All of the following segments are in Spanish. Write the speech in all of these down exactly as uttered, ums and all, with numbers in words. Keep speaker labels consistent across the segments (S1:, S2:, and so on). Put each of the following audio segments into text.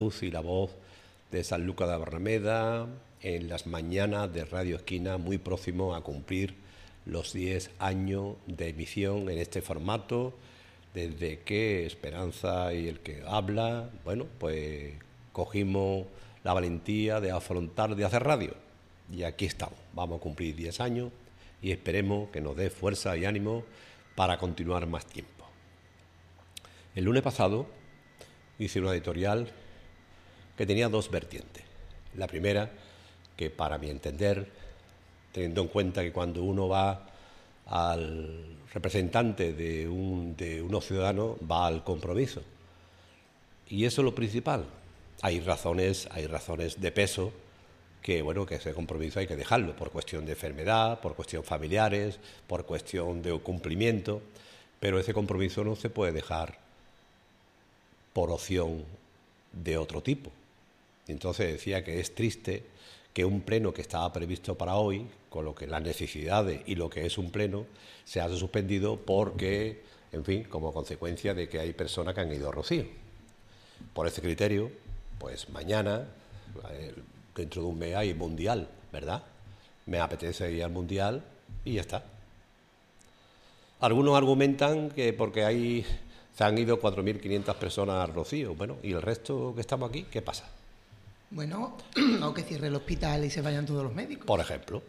S1: Y la voz de Sanlúcar de Barrameda en las mañanas de Radio Esquina, muy próximo a cumplir los diez años de emisión en este formato, desde que Esperanza y el que habla, bueno, pues cogimos la valentía de afrontar, de hacer radio, y aquí estamos. Vamos a cumplir diez años y esperemos que nos dé fuerza y ánimo para continuar más tiempo. El lunes pasado hice una editorial que tenía dos vertientes. La primera, que para mi entender, teniendo en cuenta que cuando uno va al representante de, un, de unos ciudadanos, va al compromiso. Y eso es lo principal. Hay razones, hay razones de peso que, bueno, que ese compromiso hay que dejarlo, por cuestión de enfermedad, por cuestión familiares, por cuestión de cumplimiento, pero ese compromiso no se puede dejar por opción de otro tipo. Entonces decía que es triste que un pleno que estaba previsto para hoy, con lo que las necesidades y lo que es un pleno, se haya suspendido porque, en fin, como consecuencia de que hay personas que han ido a Rocío. Por ese criterio, pues mañana, eh, dentro de un mes hay mundial, ¿verdad? Me apetece ir al mundial y ya está. Algunos argumentan que porque hay, se han ido cuatro mil quinientas personas a Rocío. Bueno, ¿y el resto que estamos aquí, qué pasa?
S2: Bueno, o que cierre el hospital y se vayan todos los médicos.
S1: Por ejemplo.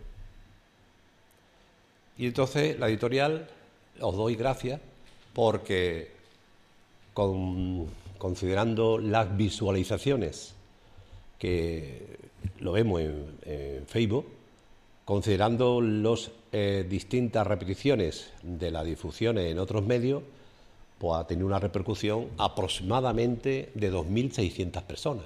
S1: Y entonces la editorial, os doy gracias porque con, considerando las visualizaciones que lo vemos en, en Facebook, considerando las eh, distintas repeticiones de las difusiones en otros medios, pues ha tenido una repercusión aproximadamente de dos mil seiscientas personas.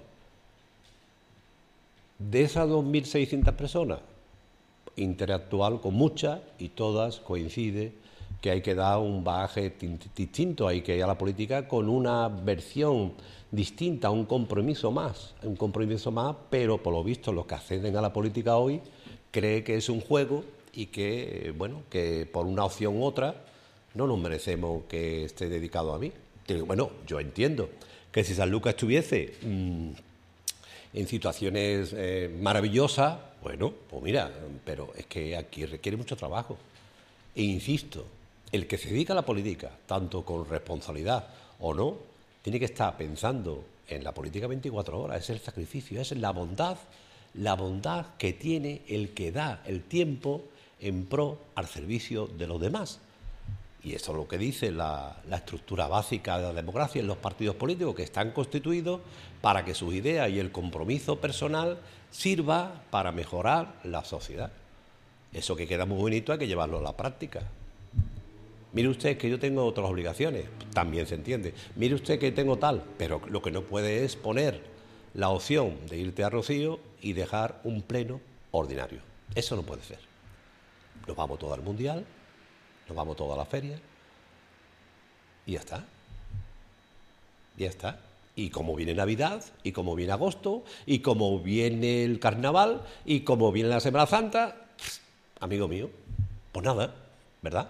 S1: De esas dos mil seiscientas personas, interactual con muchas y todas coincide que hay que dar un bagaje distinto, hay que ir a la política con una versión distinta, un compromiso más, un compromiso más, pero por lo visto los que acceden a la política hoy creen que es un juego y que, bueno, que por una opción u otra no nos merecemos que esté dedicado a mí. Bueno, yo entiendo que si Sanlúcar estuviese mmm, en situaciones eh, maravillosas, bueno, pues mira, pero es que aquí requiere mucho trabajo. E insisto, el que se dedica a la política, tanto con responsabilidad o no, tiene que estar pensando en la política veinticuatro horas, es el sacrificio, es la bondad, la bondad que tiene el que da el tiempo en pro al servicio de los demás. Y eso es lo que dice la, la estructura básica de la democracia en los partidos políticos, que están constituidos para que sus ideas y el compromiso personal sirva para mejorar la sociedad. Eso que queda muy bonito hay que llevarlo a la práctica. Mire usted que yo tengo otras obligaciones, también se entiende. Mire usted que tengo tal, pero lo que no puede es poner la opción de irte a Rocío y dejar un pleno ordinario. Eso no puede ser. Nos vamos todos al mundial, nos vamos todos a la feria y ya está. Ya está. Y como viene Navidad, y como viene agosto, y como viene el carnaval, y como viene la Semana Santa, amigo mío, pues nada, ¿verdad?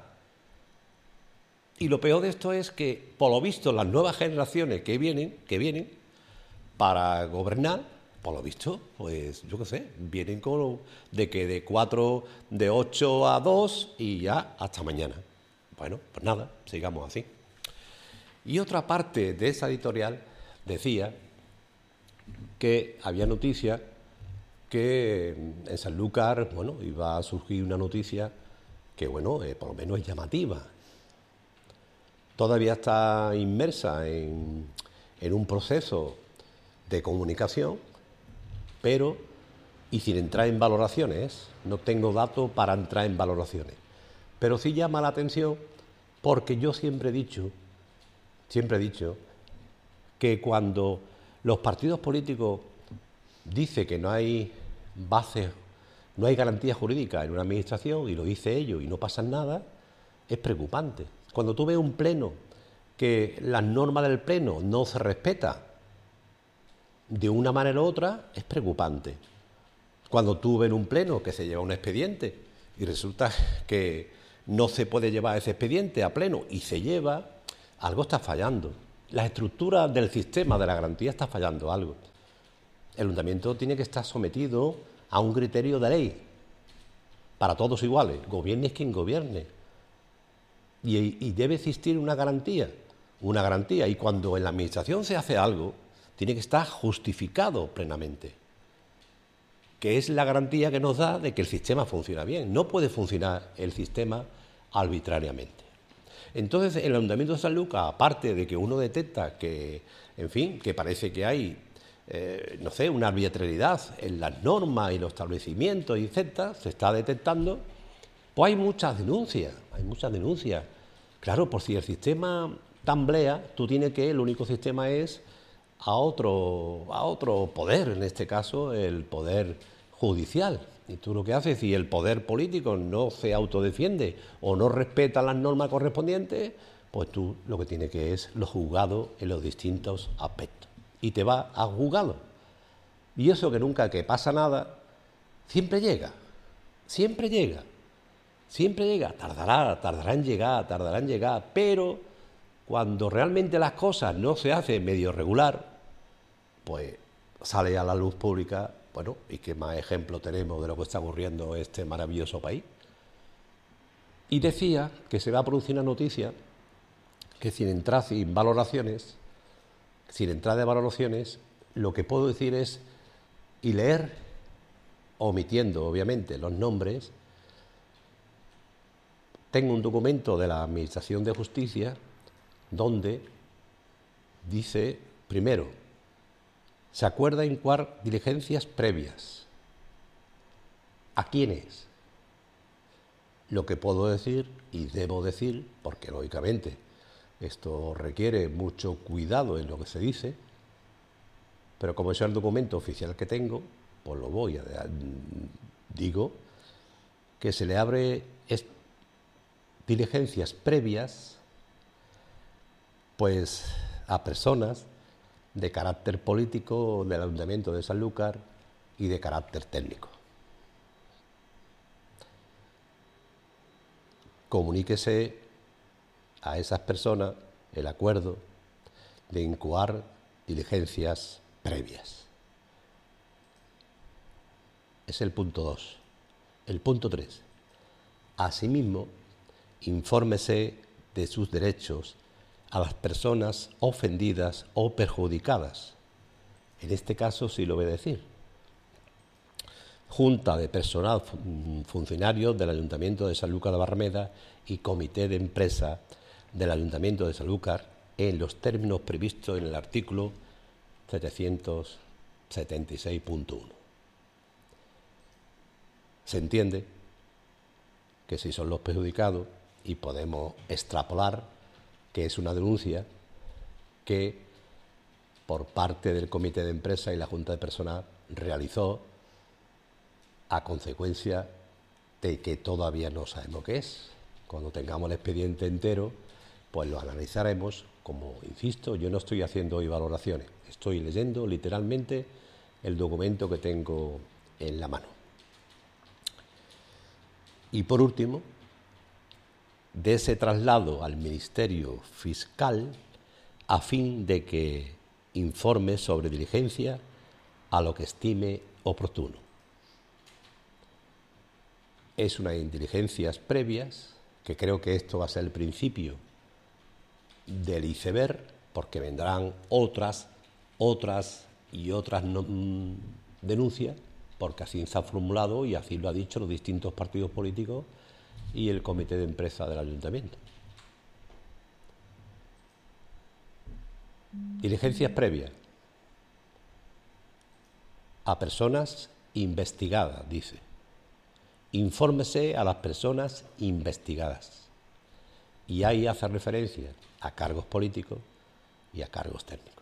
S1: Y lo peor de esto es que, por lo visto, las nuevas generaciones que vienen, que vienen para gobernar, por lo visto, pues yo qué sé, vienen con de que de cuatro, de ocho a dos y ya hasta mañana. Bueno, pues nada, sigamos así. Y otra parte de esa editorial decía que había noticias que en Sanlúcar, bueno, iba a surgir una noticia que, bueno, eh, por lo menos es llamativa. Todavía está inmersa en, en un proceso de comunicación, pero, y sin entrar en valoraciones, no tengo datos para entrar en valoraciones, pero sí llama la atención porque yo siempre he dicho, siempre he dicho, que cuando los partidos políticos dicen que no hay bases, no hay garantía jurídica en una administración, y lo dice ellos y no pasa nada, es preocupante. Cuando tú ves un pleno que las normas del pleno no se respetan de una manera u otra, es preocupante. Cuando tú ves un pleno que se lleva un expediente y resulta que no se puede llevar ese expediente a pleno y se lleva, algo está fallando. la estructura del sistema de la garantía está fallando algo. El ayuntamiento tiene que estar sometido a un criterio de ley, para todos iguales, gobierne quien gobierne. Y, y debe existir una garantía, una garantía. Y cuando en la administración se hace algo, tiene que estar justificado plenamente, que es la garantía que nos da de que el sistema funciona bien. No puede funcionar el sistema arbitrariamente. Entonces, en el Ayuntamiento de Sanlúcar, aparte de que uno detecta que, en fin, que parece que hay, eh, no sé, una arbitrariedad en las normas y los establecimientos, etcétera, se está detectando, pues hay muchas denuncias, hay muchas denuncias. Claro, por si el sistema tamblea, tú tienes que, el único sistema es a otro, a otro poder, en este caso el poder judicial. Y tú lo que haces, si el poder político no se autodefiende o no respeta las normas correspondientes, pues tú lo que tienes que es los juzgados en los distintos aspectos. Y te vas a juzgado. Y eso que nunca que pasa nada, siempre llega, siempre llega, siempre llega. Tardará, tardará en llegar, tardará en llegar, pero cuando realmente las cosas no se hacen medio regular, pues sale a la luz pública. Bueno, ¿y qué más ejemplo tenemos de lo que está ocurriendo en este maravilloso país? Y decía que se va a producir una noticia que sin entrar sin valoraciones, sin entrar de valoraciones, lo que puedo decir es, y leer, omitiendo obviamente los nombres, tengo un documento de la Administración de Justicia donde dice, primero, se acuerda incoar diligencias previas. ¿A quiénes? Lo que puedo decir y debo decir, porque lógicamente esto requiere mucho cuidado en lo que se dice, pero como es el documento oficial que tengo, pues lo voy a... Digo que se le abre diligencias previas pues a personas de carácter político del Ayuntamiento de Sanlúcar y de carácter técnico. Comuníquese a esas personas el acuerdo de incoar diligencias previas. Es el punto dos. El punto tres. Asimismo, infórmese de sus derechos a las personas ofendidas o perjudicadas. En este caso sí lo voy a decir. Junta de personal funcionarios del Ayuntamiento de Sanlúcar de Barrameda y Comité de Empresa del Ayuntamiento de Sanlúcar en los términos previstos en el artículo setecientos setenta y seis punto uno. Se entiende que si son los perjudicados, y podemos extrapolar que es una denuncia que por parte del Comité de Empresa y la Junta de Personal realizó a consecuencia de que todavía no sabemos qué es. Cuando tengamos el expediente entero, pues lo analizaremos. Como insisto, yo no estoy haciendo hoy valoraciones, estoy leyendo literalmente el documento que tengo en la mano. Y por último, de ese traslado al Ministerio Fiscal a fin de que informe sobre diligencia a lo que estime oportuno. Es unas diligencias previas, que creo que esto va a ser el principio del iceberg, porque vendrán otras, otras y otras no, mmm, denuncias, porque así se ha formulado y así lo ha dicho los distintos partidos políticos y el Comité de Empresa del Ayuntamiento. Diligencias previas a personas investigadas, dice. Infórmese a las personas investigadas. Y ahí hace referencia a cargos políticos y a cargos técnicos.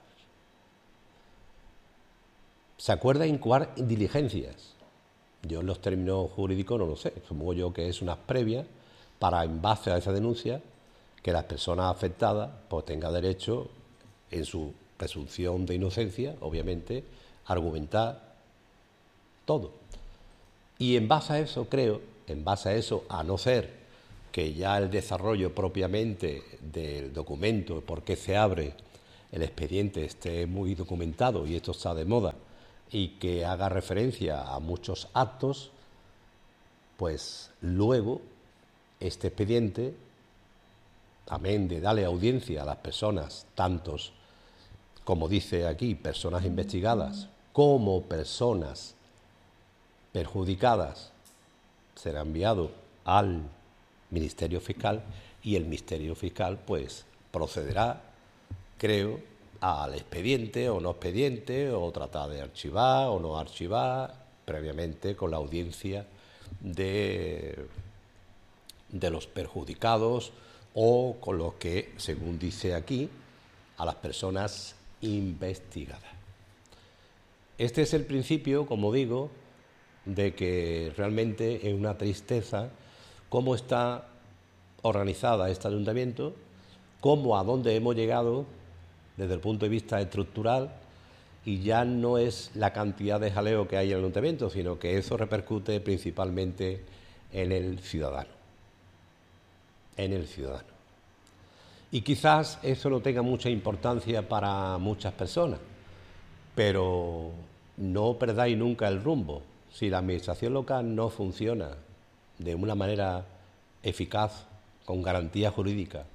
S1: ¿Se acuerda incoar diligencias? Yo en los términos jurídicos no lo sé, supongo yo que es unas previas para, en base a esa denuncia, que las personas afectadas pues tengan derecho, en su presunción de inocencia, obviamente, a argumentar todo. Y en base a eso, creo, en base a eso, a no ser que ya el desarrollo propiamente del documento, por qué se abre el expediente esté muy documentado y esto está de moda y que haga referencia a muchos actos, pues luego este expediente, amén de darle audiencia a las personas, tantos, como dice aquí, personas investigadas, como personas perjudicadas, será enviado al Ministerio Fiscal y el Ministerio Fiscal pues procederá, creo, al expediente o no expediente, o tratar de archivar o no archivar, previamente con la audiencia de, de los perjudicados o con los que, según dice aquí, a las personas investigadas. Este es el principio, como digo, de que realmente es una tristeza cómo está organizada este ayuntamiento, cómo a dónde hemos llegado desde el punto de vista estructural, y ya no es la cantidad de jaleo que hay en el ayuntamiento, sino que eso repercute principalmente en el ciudadano, en el ciudadano. Y quizás eso no tenga mucha importancia para muchas personas, pero no perdáis nunca el rumbo. Si la administración local no funciona de una manera eficaz, con garantía jurídica,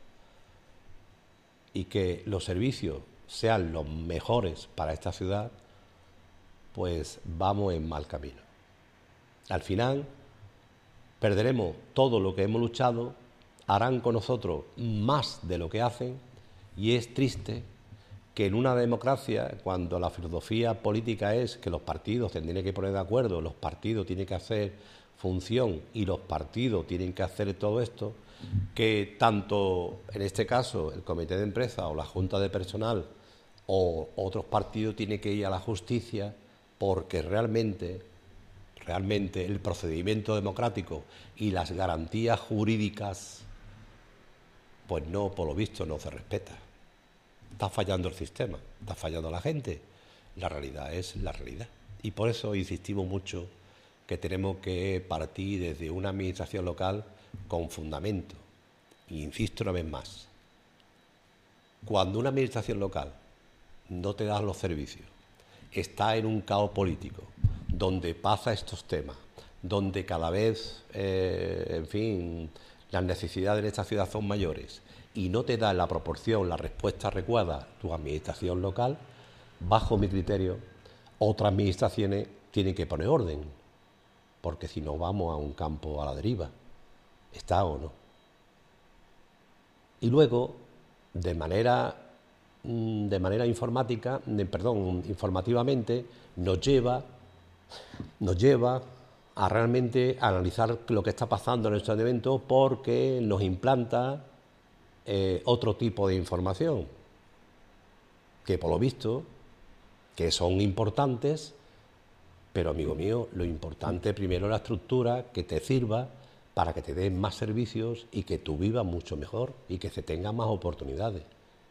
S1: y que los servicios sean los mejores para esta ciudad, pues vamos en mal camino. Al final perderemos todo lo que hemos luchado, harán con nosotros más de lo que hacen, y es triste que en una democracia, cuando la filosofía política es que los partidos se tienen que poner de acuerdo, los partidos tienen que hacer función y los partidos tienen que hacer todo esto, que tanto en este caso el comité de empresa o la junta de personal o otros partidos tienen que ir a la justicia, porque realmente, realmente el procedimiento democrático y las garantías jurídicas, pues no, por lo visto, no se respeta. Está fallando el sistema, está fallando la gente. La realidad es la realidad. Y por eso insistimos mucho que tenemos que partir desde una administración local con fundamento. Y insisto una vez más, cuando una administración local no te da los servicios, está en un caos político, donde pasa estos temas, donde cada vez, eh, en fin, las necesidades de esta ciudad son mayores, y no te da en la proporción la respuesta adecuada tu administración local, bajo mi criterio, otras administraciones tienen que poner orden, porque si no vamos a un campo a la deriva, está o no. Y luego, de manera, de manera informática, de, perdón, informativamente, nos lleva, nos lleva a realmente analizar lo que está pasando en estos eventos, porque nos implanta eh, otro tipo de información, que por lo visto, que son importantes, pero amigo mío, lo importante primero es la estructura que te sirva para que te den más servicios y que tú vivas mucho mejor y que se tengan más oportunidades.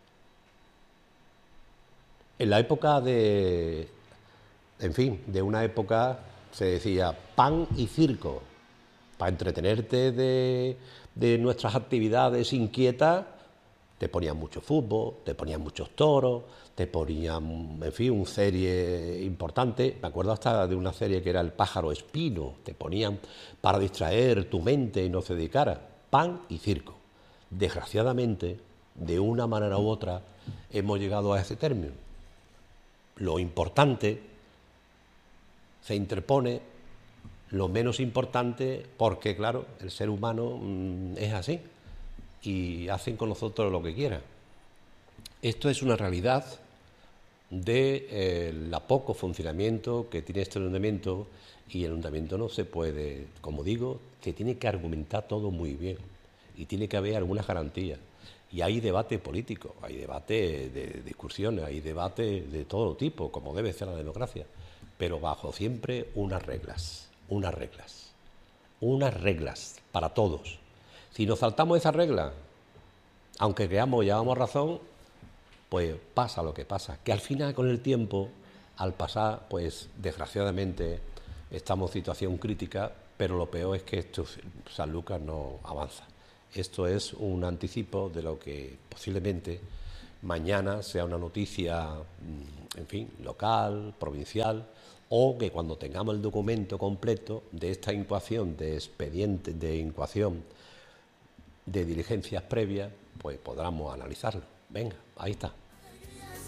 S1: En la época de, en fin, de una época se decía pan y circo, para entretenerte de, de nuestras actividades inquietas. Te ponían mucho fútbol, te ponían muchos toros, te ponían, en fin, una serie importante. Me acuerdo hasta de una serie que era El pájaro espino. Te ponían para distraer tu mente y no se dedicara. Pan y circo. Desgraciadamente, de una manera u otra, hemos llegado a ese término. Lo importante se interpone lo menos importante, porque, claro, el ser humano mmm, es así. Y hacen con nosotros lo que quieran. Esto es una realidad de eh, la poco funcionamiento que tiene este ayuntamiento, y el ayuntamiento no se puede, como digo, se tiene que argumentar todo muy bien y tiene que haber algunas garantías. Y hay debate político, hay debate de, de discusiones, hay debate de todo tipo, como debe ser la democracia, pero bajo siempre unas reglas, unas reglas, unas reglas para todos. Si nos saltamos esa regla, aunque creamos y llevamos razón, pues pasa lo que pasa, que al final, con el tiempo, al pasar, pues desgraciadamente estamos en situación crítica, pero lo peor es que esto, Sanlúcar no avanza. Esto es un anticipo de lo que posiblemente mañana sea una noticia, en fin, local, provincial, o que cuando tengamos el documento completo de esta incoación, de expediente, de incoación, de diligencias previas, pues podamos analizarlo. Venga, ahí está.